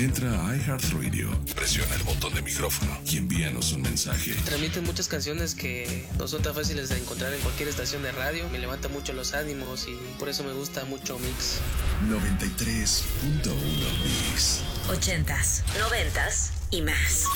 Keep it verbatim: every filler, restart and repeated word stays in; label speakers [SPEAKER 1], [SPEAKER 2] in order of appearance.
[SPEAKER 1] Entra a iHeartRadio, presiona el botón de micrófono y envíanos un mensaje.
[SPEAKER 2] Transmiten muchas canciones que no son tan fáciles de encontrar en cualquier estación de radio. Me levanta mucho los ánimos y por eso me gusta mucho Mix.
[SPEAKER 1] noventa y tres punto uno Mix.
[SPEAKER 3] Ochentas, noventas y más.